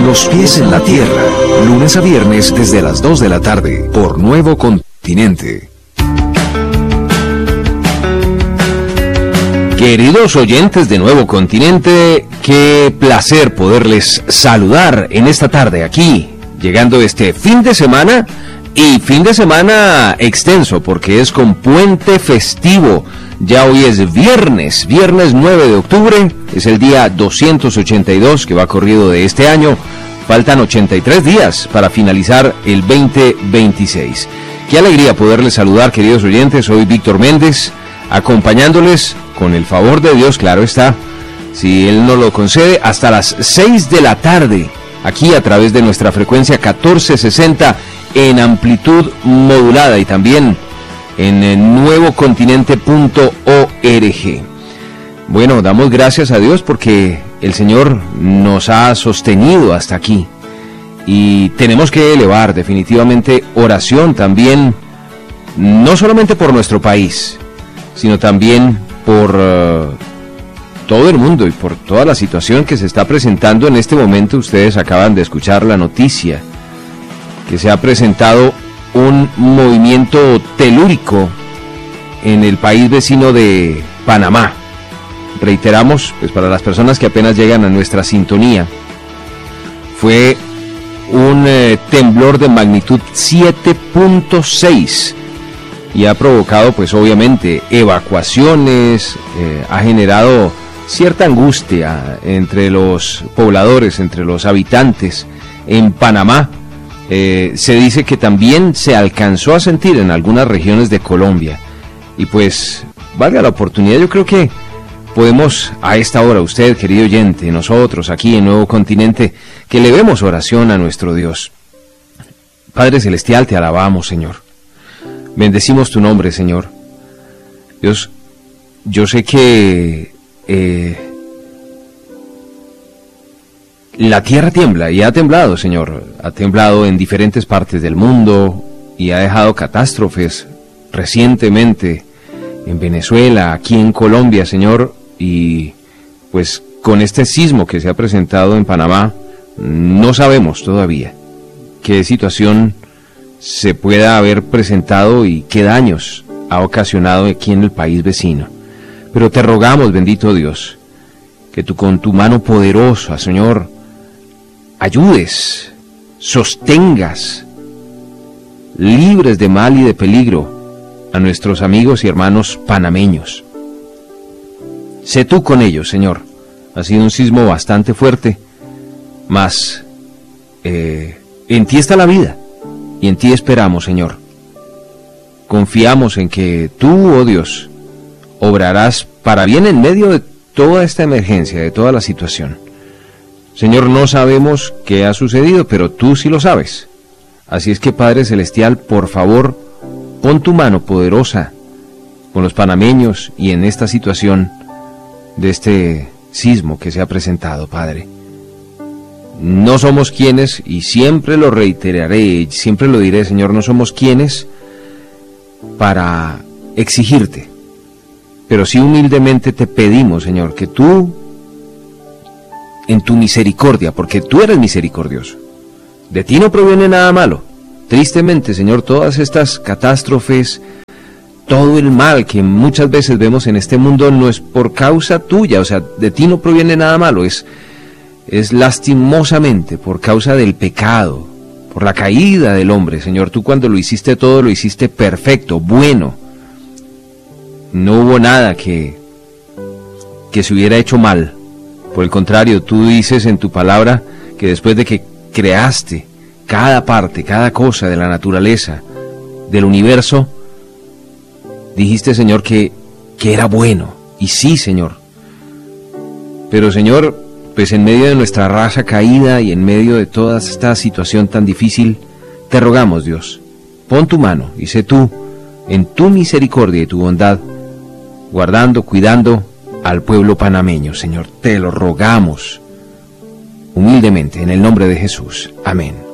los pies en la tierra, lunes a viernes desde las 2 de la tarde, por Nuevo Continente. Queridos oyentes de Nuevo Continente, qué placer poderles saludar en esta tarde aquí, llegando este fin de semana, y fin de semana extenso porque es con puente festivo. Ya hoy es viernes 9 de octubre, es el día 282 que va corrido de este año. Faltan 83 días para finalizar el 2026. Qué alegría poderles saludar, queridos oyentes. Soy Víctor Méndez, acompañándoles con el favor de Dios, claro está, si Él nos lo concede, hasta las 6 de la tarde, aquí a través de nuestra frecuencia 1460 en amplitud modulada y también en nuevocontinente.org. Bueno, damos gracias a Dios porque el Señor nos ha sostenido hasta aquí y tenemos que elevar definitivamente oración también, no solamente por nuestro país, sino también por todo el mundo y por toda la situación que se está presentando en este momento. Ustedes acaban de escuchar la noticia que se ha presentado un movimiento telúrico en el país vecino de Panamá. Reiteramos, pues para las personas que apenas llegan a nuestra sintonía, fue un temblor de magnitud 7.6 y ha provocado pues obviamente evacuaciones, ha generado cierta angustia entre los pobladores, entre los habitantes en Panamá. Se dice que también se alcanzó a sentir en algunas regiones de Colombia. Y pues, valga la oportunidad, yo creo que podemos a esta hora, usted, querido oyente, nosotros aquí en Nuevo Continente, que elevemos oración a nuestro Dios. Padre Celestial, te alabamos, Señor. Bendecimos tu nombre, Señor. Dios, yo sé que la tierra tiembla y ha temblado, Señor. Ha temblado en diferentes partes del mundo y ha dejado catástrofes recientemente en Venezuela, aquí en Colombia, Señor. Y pues con este sismo que se ha presentado en Panamá, no sabemos todavía qué situación se pueda haber presentado y qué daños ha ocasionado aquí en el país vecino. Pero te rogamos, bendito Dios, que tú con tu mano poderosa, Señor, ayudes, sostengas, libres de mal y de peligro a nuestros amigos y hermanos panameños. Sé tú con ellos, Señor. Ha sido un sismo bastante fuerte, mas en ti está la vida y en ti esperamos, Señor. Confiamos en que tú, oh Dios, obrarás para bien en medio de toda esta emergencia, de toda la situación. Señor, no sabemos qué ha sucedido, pero tú sí lo sabes. Así es que, Padre Celestial, por favor, pon tu mano poderosa con los panameños y en esta situación de este sismo que se ha presentado, Padre. No somos quienes, y siempre lo reiteraré, siempre lo diré, Señor, no somos quienes para exigirte, pero sí humildemente te pedimos, Señor, que tú, en tu misericordia, porque tú eres misericordioso, de ti no proviene nada malo. Tristemente, Señor, todas estas catástrofes, todo el mal que muchas veces vemos en este mundo no es por causa tuya, o sea, de ti no proviene nada malo, es lastimosamente por causa del pecado, por la caída del hombre. Señor, tú cuando lo hiciste todo, lo hiciste perfecto, bueno. No hubo nada que se hubiera hecho mal. Por el contrario, tú dices en tu palabra que después de que creaste cada parte, cada cosa de la naturaleza, del universo, dijiste, Señor, que era bueno. Y sí, Señor. Pero, Señor, pues en medio de nuestra raza caída y en medio de toda esta situación tan difícil, te rogamos, Dios, pon tu mano y sé tú, en tu misericordia y tu bondad, guardando, cuidando al pueblo panameño, Señor. Te lo rogamos humildemente en el nombre de Jesús. Amén.